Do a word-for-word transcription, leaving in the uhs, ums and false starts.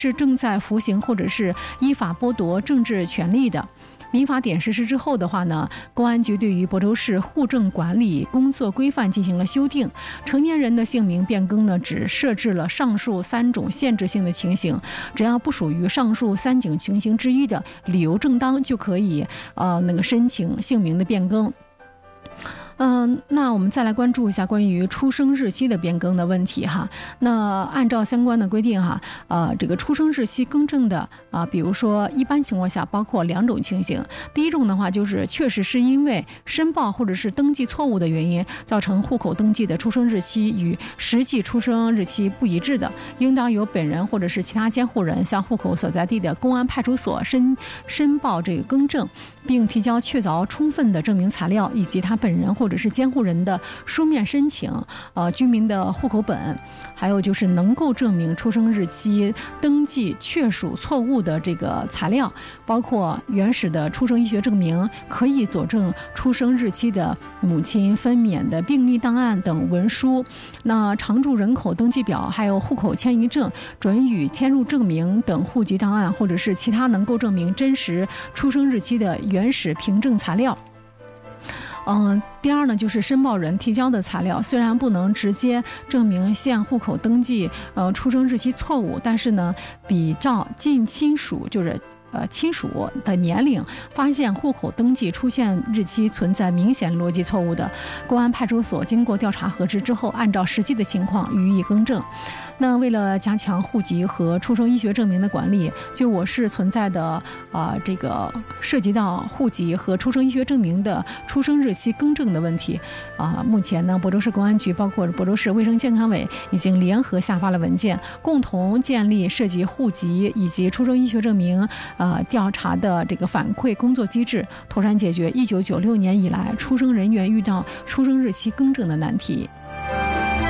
是正在服刑或者是依法剥夺政治权利的。民法典实施之后的话呢，公安局对于亳州市户政管理工作规范进行了修订，成年人的姓名变更呢，只设置了上述三种限制性的情形，只要不属于上述三种情形之一的，理由正当就可以呃那个申请姓名的变更。嗯、呃，那我们再来关注一下关于出生日期的变更的问题哈。那按照相关的规定哈，呃，这个出生日期更正的啊、呃，比如说一般情况下包括两种情形。第一种的话就是确实是因为申报或者是登记错误的原因，造成户口登记的出生日期与实际出生日期不一致的，应当由本人或者是其他监护人向户口所在地的公安派出所申申报这个更正，并提交确凿充分的证明材料，以及他本人或者是监护人的书面申请，呃，居民的户口本，还有就是能够证明出生日期登记确属错误的这个材料，包括原始的出生医学证明、可以佐证出生日期的母亲分娩的病历档案等文书，那常住人口登记表，还有户口迁移证、准予迁入证明等户籍档案，或者是其他能够证明真实出生日期的原始凭证材料。嗯，第二呢，就是申报人提交的材料，虽然不能直接证明现户口登记呃出生日期错误，但是呢，比照近亲属就是呃亲属的年龄，发现户口登记出现日期存在明显逻辑错误的，公安派出所经过调查核实之后，按照实际的情况予以更正。那为了加强户籍和出生医学证明的管理，就我市存在的啊、呃、这个涉及到户籍和出生医学证明的出生日期更正的问题啊、呃，目前呢，亳州市公安局包括亳州市卫生健康委已经联合下发了文件，共同建立涉及户籍以及出生医学证明呃调查的这个反馈工作机制，妥善解决一九九六年以来出生人员遇到出生日期更正的难题。